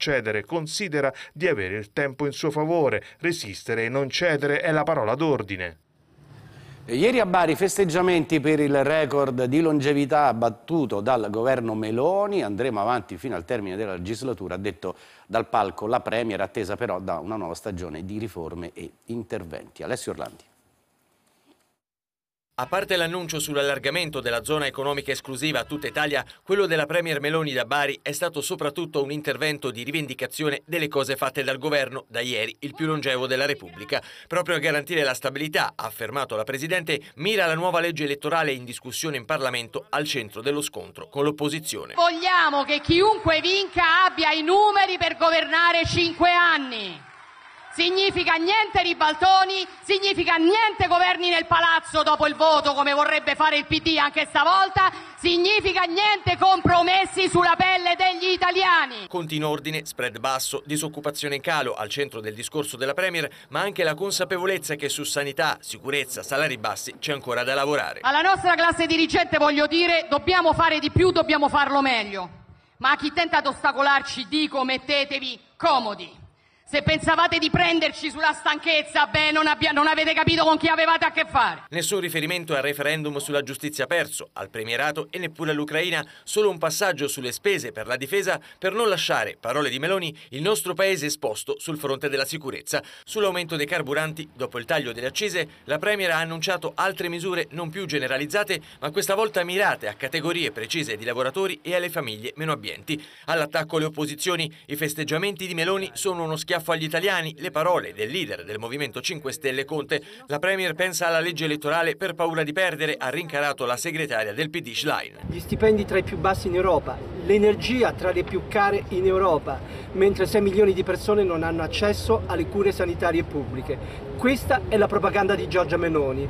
cedere, considera di avere il tempo in suo favore. Resistere e non cedere è la parola d'ordine. Ieri a Bari festeggiamenti per il record di longevità battuto dal governo Meloni. Andremo avanti fino al termine della legislatura, ha detto dal palco la Premier, attesa però da una nuova stagione di riforme e interventi. Alessio Orlandi. A parte l'annuncio sull'allargamento della zona economica esclusiva a tutta Italia, quello della Premier Meloni da Bari è stato soprattutto un intervento di rivendicazione delle cose fatte dal governo, da ieri il più longevo della Repubblica. Proprio a garantire la stabilità, ha affermato la Presidente, mira la nuova legge elettorale in discussione in Parlamento al centro dello scontro con l'opposizione. Vogliamo che chiunque vinca abbia i numeri per governare 5 anni. Significa niente ribaltoni, significa niente governi nel palazzo dopo il voto come vorrebbe fare il PD anche stavolta, significa niente compromessi sulla pelle degli italiani. Conti in ordine, spread basso, disoccupazione in calo al centro del discorso della Premier, ma anche la consapevolezza che su sanità, sicurezza, salari bassi c'è ancora da lavorare. Alla nostra classe dirigente voglio dire, dobbiamo fare di più, dobbiamo farlo meglio. Ma a chi tenta di ostacolarci dico mettetevi comodi. Se pensavate di prenderci sulla stanchezza, non avete capito con chi avevate a che fare. Nessun riferimento al referendum sulla giustizia perso, al premierato e neppure all'Ucraina, solo un passaggio sulle spese per la difesa per non lasciare, parole di Meloni, il nostro paese esposto sul fronte della sicurezza. Sull'aumento dei carburanti, dopo il taglio delle accise, la Premier ha annunciato altre misure non più generalizzate, ma questa volta mirate a categorie precise di lavoratori e alle famiglie meno abbienti. All'attacco alle opposizioni, i festeggiamenti di Meloni sono uno schiaffo agli italiani, le parole del leader del Movimento 5 Stelle Conte. La Premier pensa alla legge elettorale per paura di perdere, ha rincarato la segretaria del PD Schlein. Gli stipendi tra i più bassi in Europa, l'energia tra le più care in Europa, mentre 6 milioni di persone non hanno accesso alle cure sanitarie pubbliche. Questa è la propaganda di Giorgia Meloni.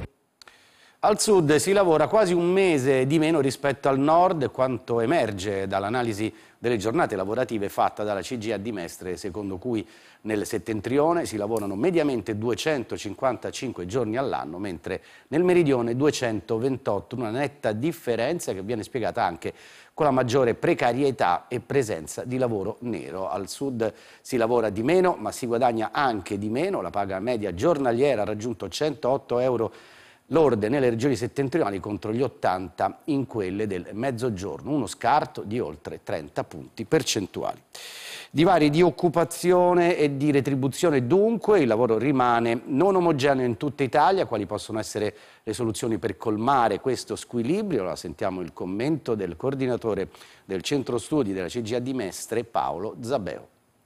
Al sud si lavora quasi un mese di meno rispetto al nord, quanto emerge dall'analisi delle giornate lavorative fatta dalla CGIA di Mestre, secondo cui nel settentrione si lavorano mediamente 255 giorni all'anno, mentre nel meridione 228, una netta differenza che viene spiegata anche con la maggiore precarietà e presenza di lavoro nero. Al sud si lavora di meno, ma si guadagna anche di meno, la paga media giornaliera ha raggiunto 108 euro lorde nelle regioni settentrionali contro gli 80 in quelle del mezzogiorno, uno scarto di oltre 30 punti percentuali. Divari di occupazione e di retribuzione dunque, il lavoro rimane non omogeneo in tutta Italia. Quali possono essere le soluzioni per colmare questo squilibrio? Ora sentiamo il commento del coordinatore del centro studi della CGIA di Mestre, Paolo Zabeo.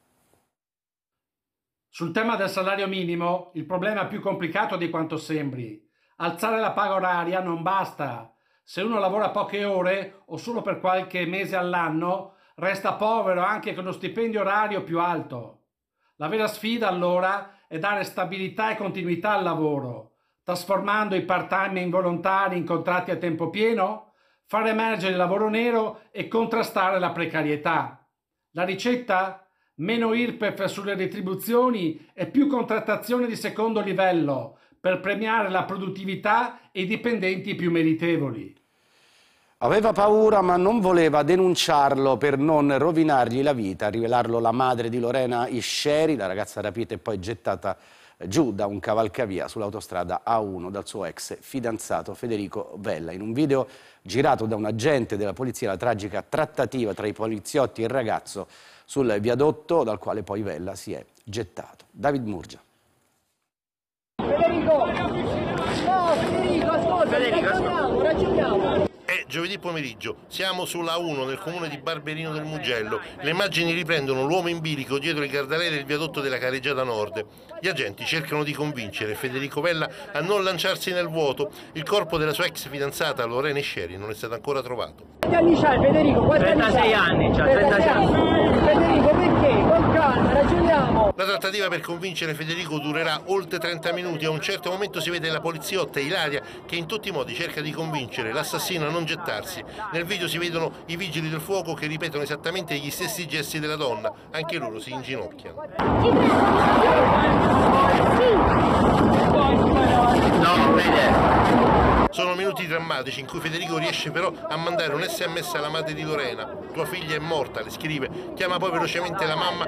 Sul tema del salario minimo, il problema è più complicato di quanto sembri. Alzare la paga oraria non basta. Se uno lavora poche ore o solo per qualche mese all'anno, resta povero anche con uno stipendio orario più alto. La vera sfida allora è dare stabilità e continuità al lavoro, trasformando i part-time involontari in contratti a tempo pieno, far emergere il lavoro nero e contrastare la precarietà. La ricetta? Meno IRPEF sulle retribuzioni e più contrattazione di secondo livello, per premiare la produttività e i dipendenti più meritevoli. Aveva paura ma non voleva denunciarlo per non rovinargli la vita, a rivelarlo la madre di Lorena Isceri, la ragazza rapita e poi gettata giù da un cavalcavia sull'autostrada A1 dal suo ex fidanzato Federico Vella. In un video girato da un agente della polizia, la tragica trattativa tra i poliziotti e il ragazzo sul viadotto dal quale poi Vella si è gettato. David Murgia. Federico, ragioniamo. È giovedì pomeriggio, siamo sulla A1 nel comune di Barberino del Mugello. Le immagini riprendono l'uomo in bilico dietro il guardrail del viadotto della Careggiata Nord. Gli agenti cercano di convincere Federico Vella a non lanciarsi nel vuoto. Il corpo della sua ex fidanzata Lorena Isceri non è stato ancora trovato. Quanti anni c'hai Federico? 36 anni, c'ha 36 anni. Federico, perché? Con calma, ragioniamo. La trattativa per convincere Federico durerà oltre 30 minuti. A un certo momento si vede la poliziotta Ilaria che in tutti i modi cerca di convincere l'assassino a non gettarsi. Nel video si vedono i vigili del fuoco che ripetono esattamente gli stessi gesti della donna. Anche loro si inginocchiano. No, vede. Sono minuti drammatici in cui Federico riesce però a mandare un SMS alla madre di Lorena. Tua figlia è morta, le scrive. Chiama poi velocemente la mamma